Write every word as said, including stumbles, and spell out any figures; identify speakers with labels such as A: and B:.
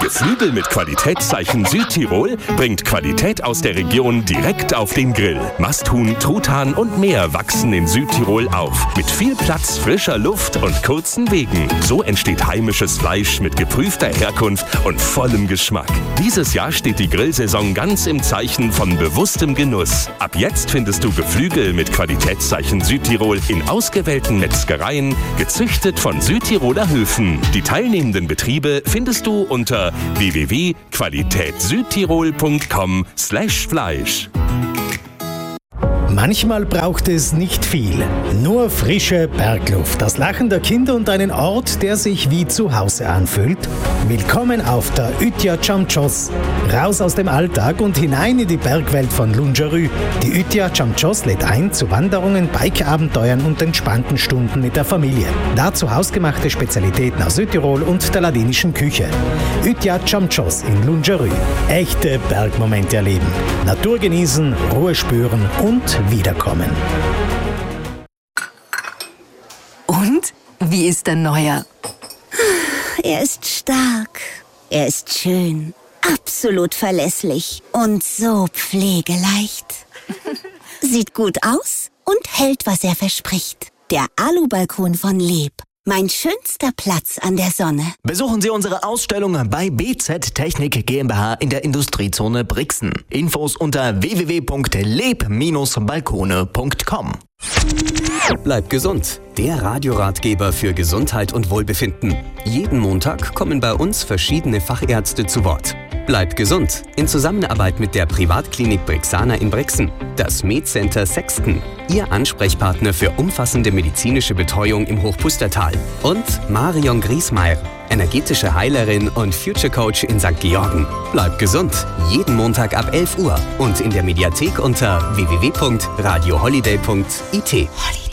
A: Geflügel mit Qualitätszeichen Südtirol bringt Qualität aus der Region direkt auf den Grill. Masthuhn, Truthahn und mehr wachsen in Südtirol auf. Mit viel Platz, frischer Luft und kurzen Wegen. So entsteht heimisches Fleisch mit geprüfter Herkunft und vollem Geschmack. Dieses Jahr steht die Grillsaison ganz im Zeichen von bewusstem Genuss. Ab jetzt findest du Geflügel mit Qualitätszeichen Südtirol in ausgewählten Metzgereien, gezüchtet von Südtiroler Höfen. Die teilnehmenden Betriebe findest du unter w w w punkt qualitätssüdtirol punkt com slash Fleisch.
B: Manchmal braucht es nicht viel, nur frische Bergluft, das Lachen der Kinder und einen Ort, der sich wie zu Hause anfühlt. Willkommen auf der Üttja Chamchos. Raus aus dem Alltag und hinein in die Bergwelt von Lungerü. Die Üttja Chamchos lädt ein zu Wanderungen, Bike-Abenteuern und entspannten Stunden mit der Familie. Dazu hausgemachte Spezialitäten aus Südtirol und der ladinischen Küche. Üttja Chamchos in Lungerü. Echte Bergmomente erleben, Natur genießen, Ruhe spüren und wiederkommen.
C: Und? Wie ist der Neuer?
D: Er ist stark, er ist schön, absolut verlässlich und so pflegeleicht. Sieht gut aus und hält, was er verspricht. Der Alubalkon von Leb. Mein schönster Platz an der Sonne.
E: Besuchen Sie unsere Ausstellung bei B Z Technik GmbH in der Industriezone Brixen. Infos unter w w w punkt leb Bindestrich balkone punkt com.
F: Bleib gesund, der Radioratgeber für Gesundheit und Wohlbefinden. Jeden Montag kommen bei uns verschiedene Fachärzte zu Wort. Bleib gesund in Zusammenarbeit mit der Privatklinik Brixana in Brixen, das MedCenter Sexten, Ihr Ansprechpartner für umfassende medizinische Betreuung im Hochpustertal, und Marion Griesmeier, energetische Heilerin und Future Coach in Sankt Georgen. Bleib gesund, jeden Montag ab elf Uhr und in der Mediathek unter w w w punkt radio holiday punkt i t.